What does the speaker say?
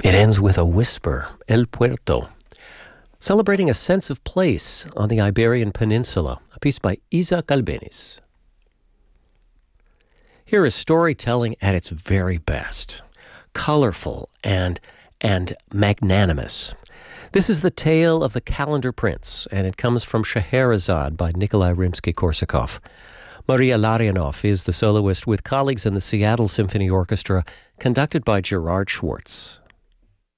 It ends with a whisper, El Puerto, celebrating a sense of place on the Iberian Peninsula, a piece by Isaac Albeniz. Here is storytelling at its very best, colorful and magnanimous. This is the tale of the Calendar Prince, and it comes from Scheherazade by Nikolai Rimsky-Korsakov. Maria Larionov is the soloist with colleagues in the Seattle Symphony Orchestra, conducted by Gerard Schwartz.